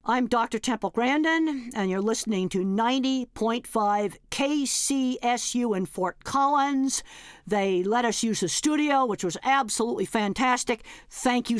I'm Dr. Temple Grandin, and you're listening to 90.5 KCSU in Fort Collins. They let us use the studio, which was absolutely fantastic. Thank you